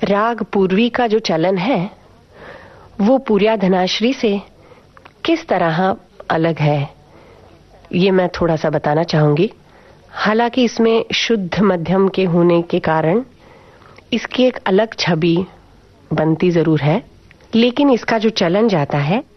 राग पूर्वी का जो चलन है वो पूर्या धनाश्री से किस तरह अलग है, ये मैं थोड़ा सा बताना चाहूंगी। हालांकि इसमें शुद्ध मध्यम के होने के कारण इसकी एक अलग छवि बनती जरूर है, लेकिन इसका जो चलन जाता है